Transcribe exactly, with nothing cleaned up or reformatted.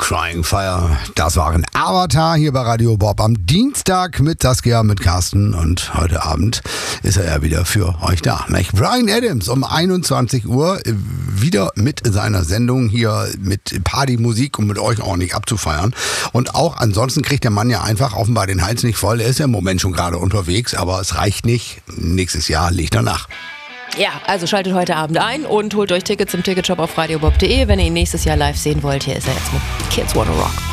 Crying Fire. Das waren Avatar hier bei Radio Bob am Dienstag mit Saskia, mit Carsten und heute Abend ist er ja wieder für euch da. Bryan Adams um einundzwanzig Uhr wieder mit seiner Sendung hier mit Partymusik, um mit euch auch nicht abzufeiern. Und auch ansonsten kriegt der Mann ja einfach offenbar den Hals nicht voll. Er ist ja im Moment schon gerade unterwegs, aber es reicht nicht. Nächstes Jahr legt er nach. Ja, also schaltet heute Abend ein und holt euch Tickets im Ticketshop auf radiobob punkt de. Wenn ihr ihn nächstes Jahr live sehen wollt, hier ist er jetzt mit Kids Wanna Rock.